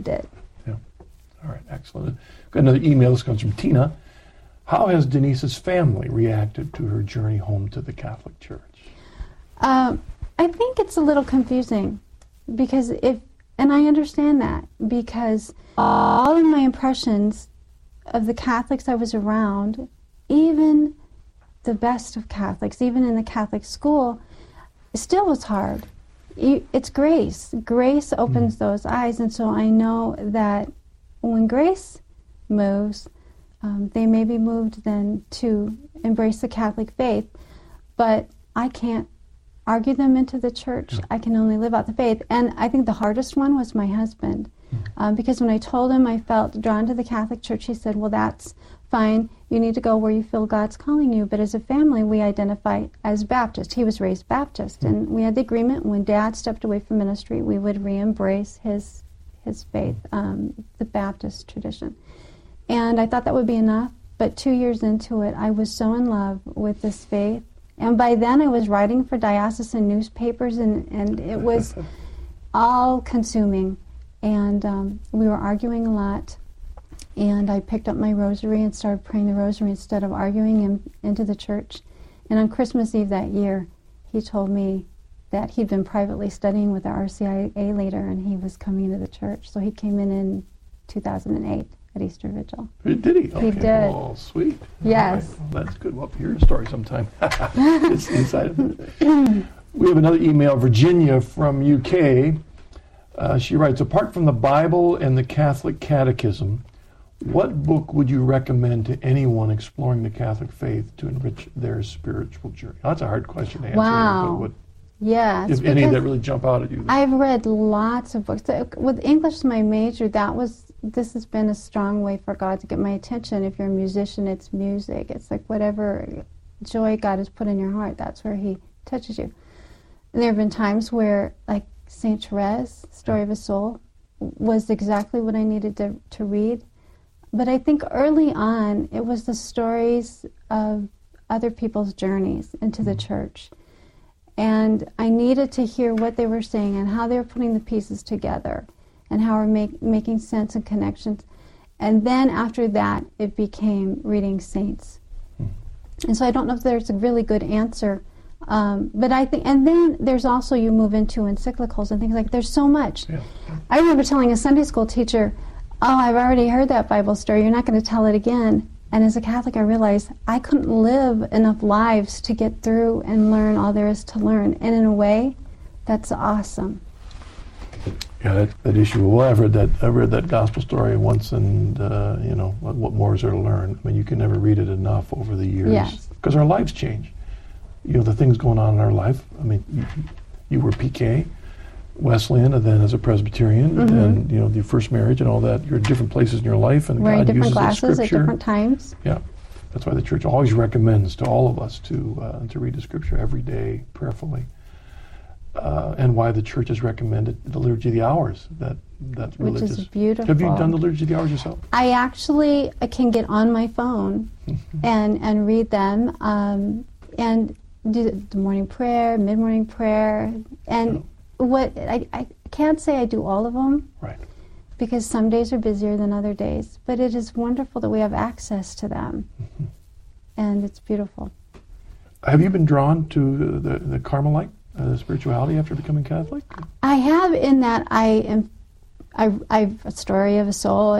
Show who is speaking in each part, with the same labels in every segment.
Speaker 1: it.
Speaker 2: Yeah. All right, excellent. Got another email. This comes from Tina. How has Denise's family reacted to her journey home to the Catholic Church?
Speaker 1: I think it's a little confusing because and I understand that, because all of my impressions of the Catholics I was around, even the best of Catholics, even in the Catholic school, still was hard. It's grace. Grace opens those eyes, and so I know that when grace moves, they may be moved then to embrace the Catholic faith, but I can't argue them into the church. I can only live out the faith. And I think the hardest one was my husband, because when I told him I felt drawn to the Catholic Church, he said, well, that's fine. You need to go where you feel God's calling you. But as a family, we identify as Baptist. He was raised Baptist, and we had the agreement when Dad stepped away from ministry, we would re-embrace his faith, the Baptist tradition. And I thought that would be enough, but 2 years into it, I was so in love with this faith. And by then I was writing for diocesan newspapers, and it was all-consuming. And we were arguing a lot, and I picked up my rosary and started praying the rosary instead of arguing him into the church. And on Christmas Eve that year, he told me that he'd been privately studying with the RCIA leader, and he was coming into the church. So he came in 2008 at Easter Vigil.
Speaker 2: Did he? Okay.
Speaker 1: He did.
Speaker 2: Oh, sweet.
Speaker 1: Yes.
Speaker 2: Right. Well, that's good. We'll have to hear a story sometime. It's inside of it. We have another email, Virginia from UK. She writes, apart from the Bible and the Catholic Catechism, what book would you recommend to anyone exploring the Catholic faith to enrich their spiritual journey? That's a hard question to answer.
Speaker 1: Wow. Yes.
Speaker 2: If any that really jump out at you.
Speaker 1: I've read lots of books. With English, my major, this has been a strong way for God to get my attention. If you're a musician, it's music. It's like whatever joy God has put in your heart, that's where He touches you. And there have been times where, like St. Therese, Story of a Soul, was exactly what I needed to read. But I think early on, it was the stories of other people's journeys into the church. And I needed to hear what they were saying and how they were putting the pieces together and how we're making sense and connections. And then after that, it became reading saints. And so I don't know if there's a really good answer, but I think, and then there's also, you move into encyclicals and things like, there's so much. Yeah. I remember telling a Sunday school teacher, oh, I've already heard that Bible story, you're not going to tell it again. And as a Catholic, I realized I couldn't live enough lives to get through and learn all there is to learn. And in a way, that's awesome.
Speaker 2: Yeah, that issue. Well, I've read that gospel story once, and what more is there to learn? I mean, you can never read it enough over the years.
Speaker 1: Yes.
Speaker 2: Because our lives change. The things going on in our life. I mean, you were PK, Wesleyan, and then as a Presbyterian, and your first marriage and all that. You're in different places in your life, and
Speaker 1: wearing
Speaker 2: God
Speaker 1: different
Speaker 2: uses
Speaker 1: glasses
Speaker 2: the Scripture
Speaker 1: at different times.
Speaker 2: Yeah, that's why the Church always recommends to all of us to read the Scripture every day prayerfully. And why the Church has recommended the Liturgy of the Hours, that religious.
Speaker 1: Which is beautiful.
Speaker 2: Have you done the Liturgy of the Hours yourself?
Speaker 1: I actually can get on my phone and read them, and do the morning prayer, mid-morning prayer, and what I can't say I do all of them,
Speaker 2: right?
Speaker 1: Because some days are busier than other days, but it is wonderful that we have access to them, and it's beautiful.
Speaker 2: Have you been drawn to the Carmelite spirituality after becoming Catholic?
Speaker 1: I have, in that I've a story of a soul,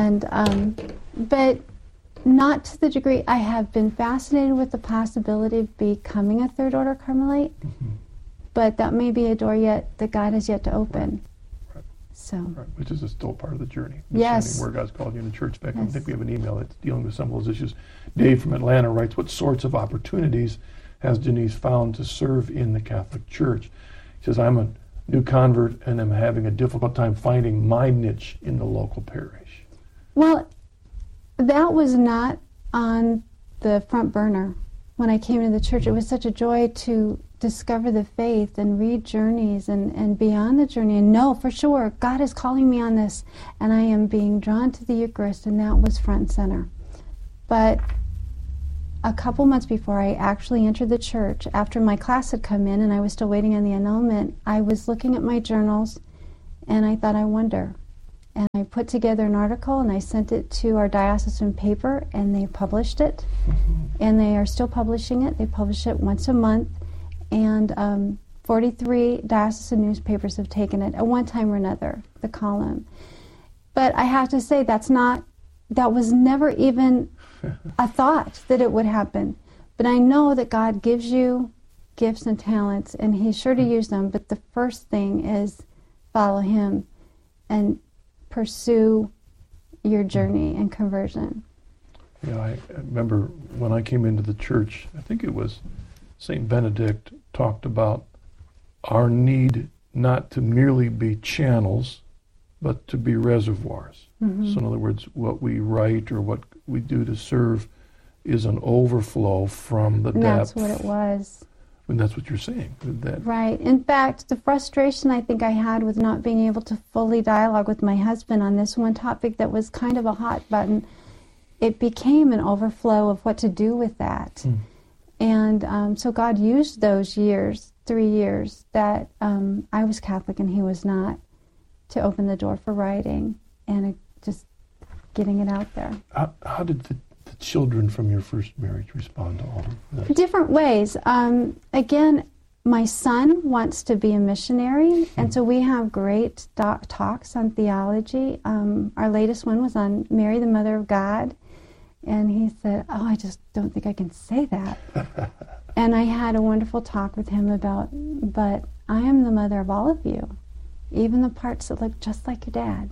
Speaker 1: but not to the degree. I have been fascinated with the possibility of becoming a Third Order Carmelite, but that may be a door that God has yet to open.
Speaker 2: Right.
Speaker 1: So,
Speaker 2: right. Which is still part of the journey.
Speaker 1: Yes.
Speaker 2: Where God's called you in the church. Back, yes. I think we have an email that's dealing with some of those issues. Dave from Atlanta writes, what sorts of opportunities has Denise found to serve in the Catholic Church? He says, I'm a new convert and I'm having a difficult time finding my niche in the local parish.
Speaker 1: Well, that was not on the front burner when I came into the church. It was such a joy to discover the faith and read journeys and be on the journey and know for sure God is calling me on this, and I am being drawn to the Eucharist, and that was front and center. But a couple months before I actually entered the church, after my class had come in and I was still waiting on the annulment, I was looking at my journals and I thought, I wonder, And I put together an article and I sent it to our diocesan paper, and they published it. And they are still publishing it. They publish it once a month. And 43 diocesan newspapers have taken it at one time or another, the column. But I have to say, that was never even a thought that it would happen. But I know that God gives you gifts and talents, and He's sure to use them. But the first thing is follow Him and pursue your journey and conversion.
Speaker 2: Yeah, I remember when I came into the church, I think it was St. Benedict talked about our need not to merely be channels, but to be reservoirs.
Speaker 1: Mm-hmm.
Speaker 2: So in other words, what we write or what we do to serve is an overflow from the
Speaker 1: And
Speaker 2: depth.
Speaker 1: that's what it was.
Speaker 2: And that's what you're saying. That
Speaker 1: Right. In fact, the frustration I think I had with not being able to fully dialogue with my husband on this one topic that was kind of a hot button, it became an overflow of what to do with that. And so God used those years, 3 years, that I was Catholic and he was not, to open the door for writing and just getting it out there.
Speaker 2: How did the children from your first marriage respond to all of this?
Speaker 1: Different ways. Again, my son wants to be a missionary, and so we have great talks on theology. Our latest one was on Mary, the Mother of God, and he said, "Oh, I just don't think I can say that." And I had a wonderful talk with him about, but I am the mother of all of you, even the parts that look just like your dad.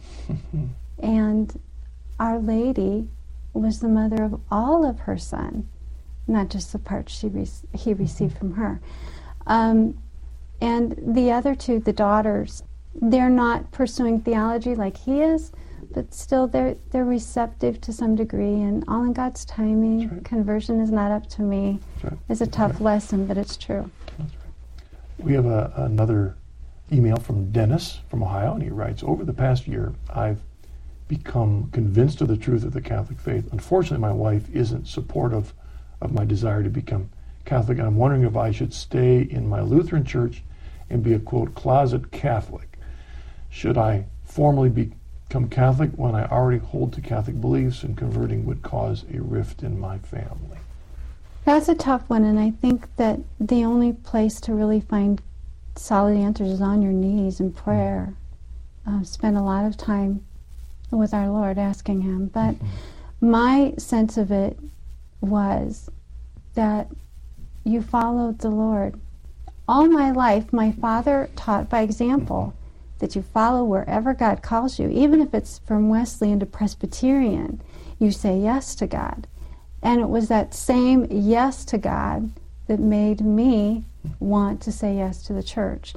Speaker 1: And Our Lady was the mother of all of her son, not just the parts he received from her. And the other two, the daughters, they're not pursuing theology like he is, but still they're receptive to some degree, and all in God's timing.
Speaker 2: That's right.
Speaker 1: Conversion is not up to me.
Speaker 2: That's right.
Speaker 1: It's a tough lesson, but it's true.
Speaker 2: That's right. We have another email from Dennis from Ohio, and he writes, "Over the past year, I've become convinced of the truth of the Catholic faith. Unfortunately, my wife isn't supportive of my desire to become Catholic, and I'm wondering if I should stay in my Lutheran church and be a, quote, closet Catholic. Should I formally become Catholic when I already hold to Catholic beliefs, and converting would cause a rift in my family?"
Speaker 1: That's a tough one, and I think that the only place to really find solid answers is on your knees in prayer. Spend a lot of time with our Lord asking Him. But my sense of it was that you followed the Lord. All my life, my father taught by example that you follow wherever God calls you, even if it's from Wesleyan to Presbyterian, you say yes to God. And it was that same yes to God that made me want to say yes to the church.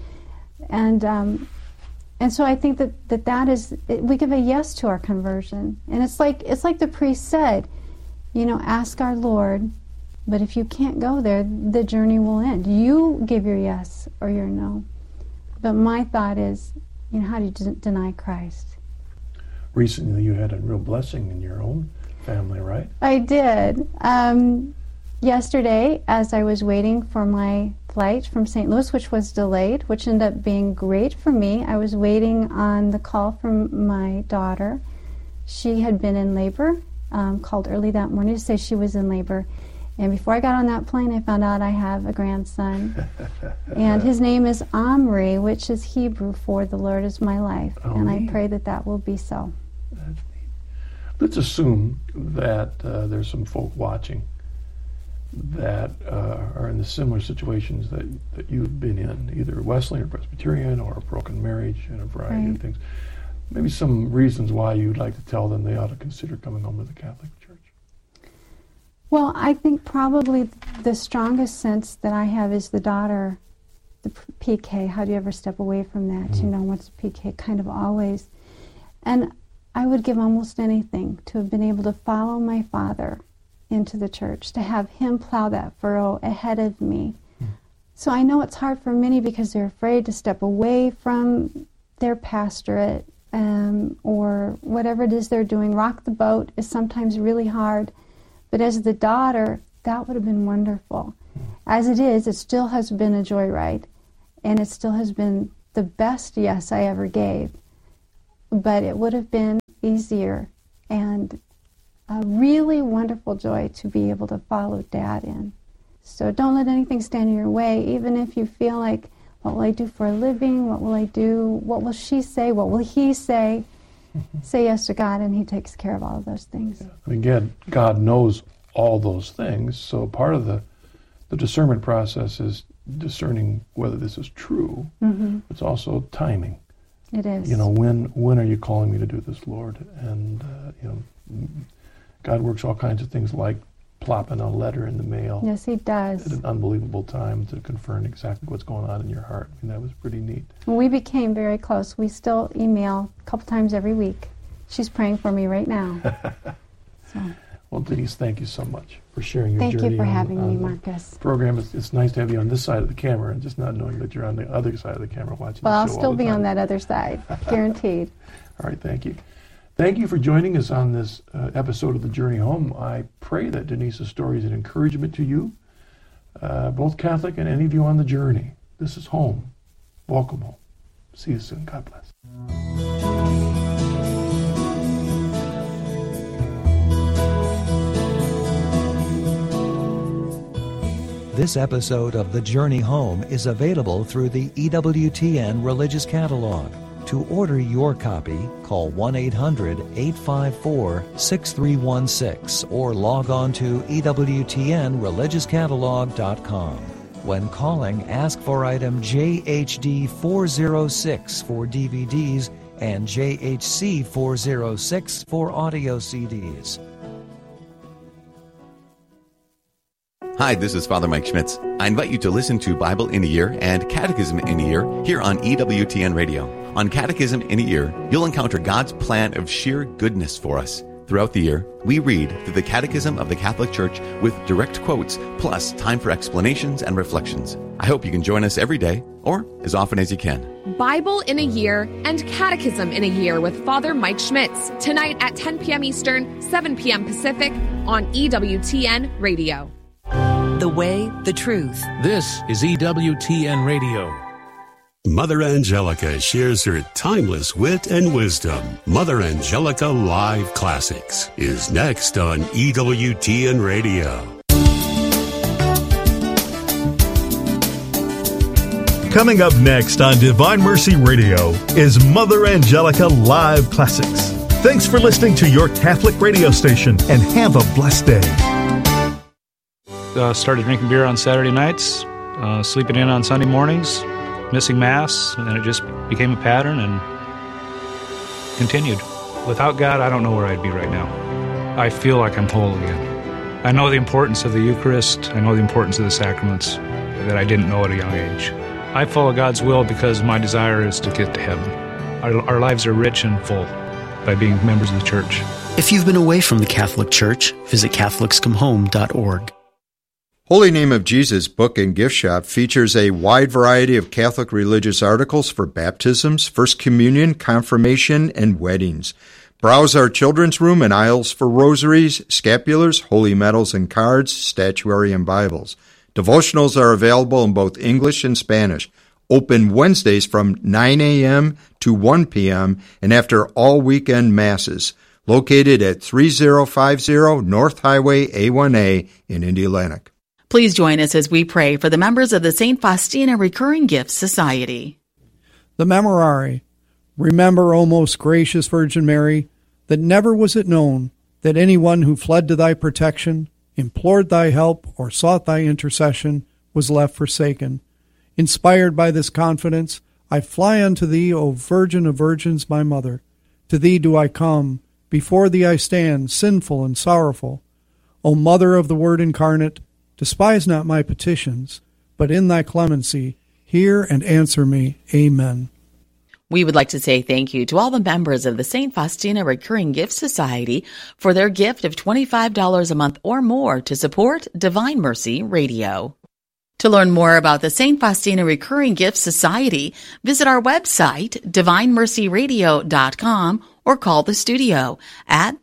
Speaker 1: And so I think that is, we give a yes to our conversion. And it's like the priest said, ask our Lord, but if you can't go there, the journey will end. You give your yes or your no. But my thought is, how do you deny Christ?
Speaker 2: Recently, you had a real blessing in your own family, right?
Speaker 1: I did. Yesterday, as I was waiting for my flight from St. Louis, which was delayed, which ended up being great for me, I was waiting on the call from my daughter. She had been in labor, called early that morning to say she was in labor. And before I got on that plane, I found out I have a grandson. And his name is Omri, which is Hebrew for "the Lord is my life."
Speaker 2: Oh,
Speaker 1: and I
Speaker 2: neat.
Speaker 1: pray that will be so.
Speaker 2: That's neat. Let's assume that there's some folk watching that are in the similar situations that you've been in, either Wesleyan or Presbyterian or a broken marriage and a variety of things. Maybe some reasons why you'd like to tell them they ought to consider coming home to the Catholic Church.
Speaker 1: Well, I think probably the strongest sense that I have is the daughter, the PK. How do you ever step away from that? What's PK? Kind of always. And I would give almost anything to have been able to follow my father into the church, to have him plow that furrow ahead of me. So I know it's hard for many because they're afraid to step away from their pastorate or whatever it is they're doing. Rock the boat is sometimes really hard. But as the daughter, that would have been wonderful. As it is, it still has been a joyride, and it still has been the best yes I ever gave. but it would have been easier and a really wonderful joy to be able to follow Dad in. So don't let anything stand in your way, even if you feel like, what will I do for a living? What will I do? What will she say? What will he say? Say yes to God, and he takes care of all of those things.
Speaker 2: Again, God knows all those things, so part of the discernment process is discerning whether this is true. Mm-hmm. It's also timing.
Speaker 1: It is.
Speaker 2: When are you calling me to do this, Lord? And God works all kinds of things, like plopping a letter in the mail.
Speaker 1: Yes, he does.
Speaker 2: At an unbelievable time to confirm exactly what's going on in your heart. I mean, that was pretty neat.
Speaker 1: We became very close. We still email a couple times every week. She's praying for me right now. So.
Speaker 2: Well, Denise, thank you so much for sharing your
Speaker 1: journey.
Speaker 2: Thank
Speaker 1: you for having me, Marcus.
Speaker 2: Program. It's nice to have you on this side of the camera and just not knowing that you're on the other side of the camera watching the show.
Speaker 1: Well, I'll still be on that other side, guaranteed.
Speaker 2: All right, thank you. Thank you for joining us on this episode of The Journey Home. I pray that Denise's story is an encouragement to you, both Catholic and any of you on the journey. This is home. Welcome home. See you soon. God bless.
Speaker 3: This episode of The Journey Home is available through the EWTN Religious Catalog. To order your copy, call 1-800-854-6316 or log on to EWTNReligiousCatalog.com. When calling, ask for item JHD 406 for DVDs and JHC 406 for audio CDs.
Speaker 4: Hi, this is Father Mike Schmitz. I invite you to listen to Bible in a Year and Catechism in a Year here on EWTN Radio. On Catechism in a Year, you'll encounter God's plan of sheer goodness for us. Throughout the year, we read through the Catechism of the Catholic Church with direct quotes, plus time for explanations and reflections. I hope you can join us every day, or as often as you can.
Speaker 5: Bible in a Year and Catechism in a Year with Father Mike Schmitz, tonight at 10 p.m. Eastern, 7 p.m. Pacific, on EWTN Radio.
Speaker 6: The way, the truth.
Speaker 7: This is EWTN Radio.
Speaker 8: Mother Angelica shares her timeless wit and wisdom. Mother Angelica Live Classics is next on EWTN Radio.
Speaker 9: Coming up next on Divine Mercy Radio is Mother Angelica Live Classics. Thanks for listening to your Catholic radio station, and have a blessed day.
Speaker 10: Started drinking beer on Saturday nights, sleeping in on Sunday mornings, missing Mass, and it just became a pattern and continued. Without God, I don't know where I'd be right now. I feel like I'm whole again. I know the importance of the Eucharist. I know the importance of the sacraments that I didn't know at a young age. I follow God's will because my desire is to get to heaven. Our lives are rich and full by being members of the Church.
Speaker 11: If you've been away from the Catholic Church, visit CatholicsComeHome.org.
Speaker 12: Holy Name of Jesus Book and Gift Shop features a wide variety of Catholic religious articles for baptisms, First Communion, confirmation, and weddings. Browse our children's room and aisles for rosaries, scapulars, holy medals and cards, statuary, and Bibles. Devotionals are available in both English and Spanish. Open Wednesdays from 9 a.m. to 1 p.m. and after all weekend Masses. Located at 3050 North Highway A1A in Indianapolis.
Speaker 6: Please join us as we pray for the members of the St. Faustina Recurring Gifts Society.
Speaker 13: The Memorare. Remember, O most gracious Virgin Mary, that never was it known that anyone who fled to thy protection, implored thy help, or sought thy intercession was left forsaken. Inspired by this confidence, I fly unto thee, O Virgin of Virgins, my Mother. To thee do I come, before thee I stand, sinful and sorrowful. O Mother of the Word incarnate, despise not my petitions, but in thy clemency, hear and answer me. Amen.
Speaker 6: We would like to say thank you to all the members of the St. Faustina Recurring Gift Society for their gift of $25 a month or more to support Divine Mercy Radio. To learn more about the St. Faustina Recurring Gift Society, visit our website, divinemercyradio.com, or call the studio at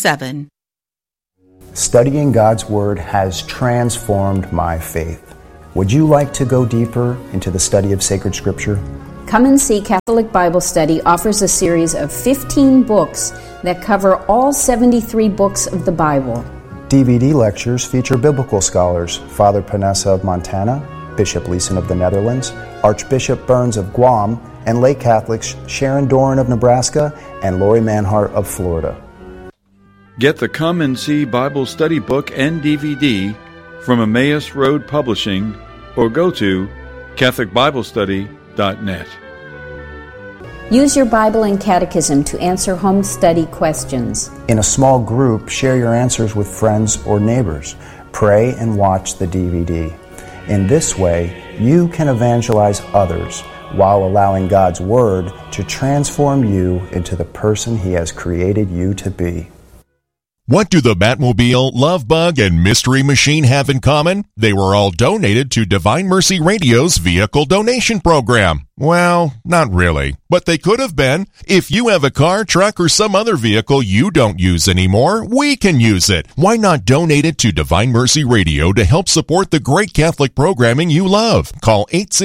Speaker 6: 321-757-7717.
Speaker 14: Studying God's Word has transformed my faith. Would you like to go deeper into the study of sacred scripture?
Speaker 15: Come and See Catholic Bible Study offers a series of 15 books that cover all 73 books of the Bible.
Speaker 14: DVD lectures feature biblical scholars Father Panessa of Montana, Bishop Leeson of the Netherlands, Archbishop Burns of Guam, and lay Catholics Sharon Doran of Nebraska and Lori Manhart of Florida.
Speaker 16: Get the Come and See Bible Study book and DVD from Emmaus Road Publishing or go to CatholicBibleStudy.net.
Speaker 15: Use your Bible and Catechism to answer home study questions.
Speaker 14: In a small group, share your answers with friends or neighbors. Pray and watch the DVD. In this way, you can evangelize others while allowing God's Word to transform you into the person He has created you to be.
Speaker 17: What do the Batmobile, Love Bug, and Mystery Machine have in common? They were all donated to Divine Mercy Radio's vehicle donation program. Well, not really, but they could have been. If you have a car, truck, or some other vehicle you don't use anymore, we can use it. Why not donate it to Divine Mercy Radio to help support the great Catholic programming you love? Call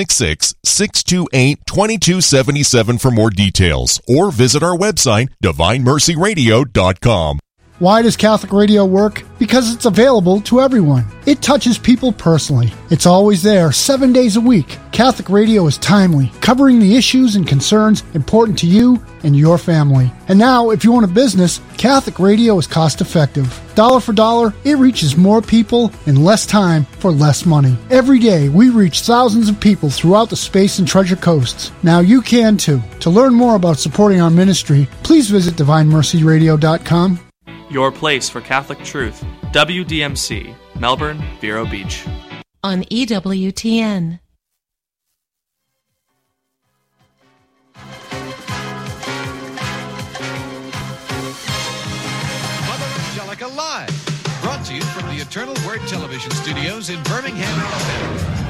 Speaker 17: 866-628-2277 for more details, or visit our website, DivineMercyRadio.com.
Speaker 18: Why does Catholic Radio work? Because it's available to everyone. It touches people personally. It's always there, 7 days a week. Catholic Radio is timely, covering the issues and concerns important to you and your family. And now, if you own a business, Catholic Radio is cost-effective. Dollar for dollar, it reaches more people in less time for less money. Every day, we reach thousands of people throughout the Space and Treasure Coasts. Now you can too. To learn more about supporting our ministry, please visit DivineMercyRadio.com.
Speaker 19: Your place for Catholic truth. WDMC, Melbourne, Vero Beach.
Speaker 20: On EWTN.
Speaker 21: Mother Angelica Live. Brought to you from the Eternal Word Television Studios in Birmingham, Alabama.